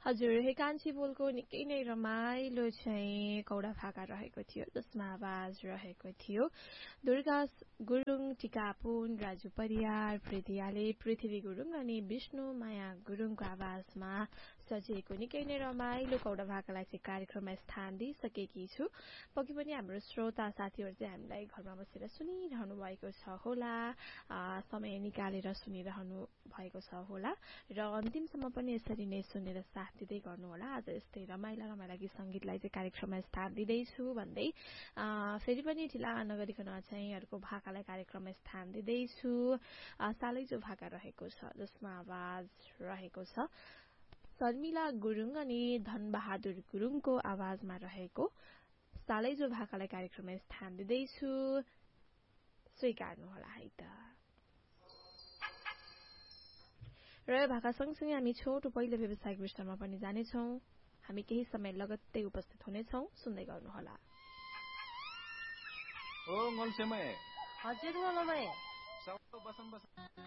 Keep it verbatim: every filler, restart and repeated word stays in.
हजुर हे कान्छी बोलको निकै नै रमाइलो चाहिँ कौडा भाका रहेको थियो जसमा आवाज रहेको थियो दुर्गा गुरुङ टिकापुन राजु परियार प्रीतियाले पृथ्वी गुरुङ अनि विष्णु माया गुरुङको आवाजमा सजिएको निकै नै रमाइलो कौडा भाकालाई चाहिँ कार्यक्रममा स्थान दिइसकेकी छु। पक्कै पनि हाम्रो श्रोता साथीहरू चाहिँ हामीलाई घरमा बसेर सुनिरहनु भएको छ होला, समय निकालेर सुनिरहनु भएको छ होला र अन्तिमसम्म पनि यसरी नै सुनेर साथ दिँदै गर्नुहोला। आज यस्तै रमाइला रमाइला गीत संगीतलाई चाहिँ कार्यक्रममा स्थान दिँदैछु भन्दै फेरि पनि ढिला नगरिकन चाहिँ अर्को भाकालाई कार्यक्रममा स्थान दिँदैछु। सालैजो भाका रहेको छ जसमा आवाज रहेको छ शर्मिला गुरुङ अनि धनबहादुर गुरुङको आवाजमा रहेको सालैजो भाकालाई कार्यक्रममा स्थान दिँदैछु। स्वीकार्नुहोला है त। र यो भाका सँगसँगै हामी छोटो पहिलो व्यवसायिक विश्राममा पनि जानेछौँ। हामी केही समय लगत्तै उपस्थित हुनेछौँ, सुन्दै गर्नुहोला। ओ मलसेमै हजुर मलमै बसम बसम